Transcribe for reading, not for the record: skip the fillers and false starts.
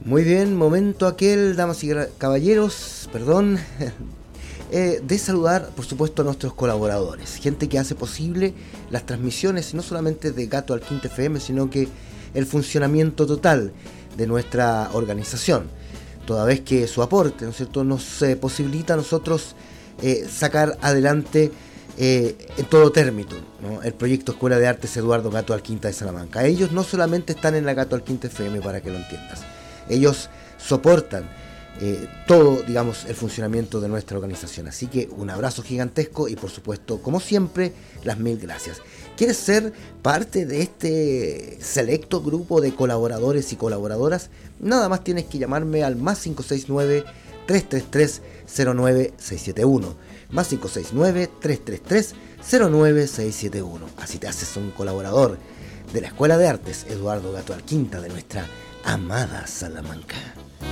Muy bien, momento aquel, damas y caballeros, perdón, de saludar, por supuesto, a nuestros colaboradores, gente que hace posible las transmisiones, no solamente de Gato al Quinta FM, sino que el funcionamiento total de nuestra organización, toda vez que su aporte, ¿no es cierto?, nos posibilita a nosotros sacar adelante en todo término, ¿no?, el proyecto Escuela de Artes Eduardo Gato Alquinta de Salamanca. Ellos no solamente están en la Gato Alquinta FM, para que lo entiendas, ellos soportan todo, digamos, el funcionamiento de nuestra organización. Así que un abrazo gigantesco y, por supuesto, como siempre, las mil gracias. ¿Quieres ser parte de este selecto grupo de colaboradores y colaboradoras? Nada más tienes que llamarme al más 569-333-09671. Más 569-333-09671. Así te haces un colaborador de la Escuela de Artes Eduardo Gato Alquinta de nuestra amada Salamanca.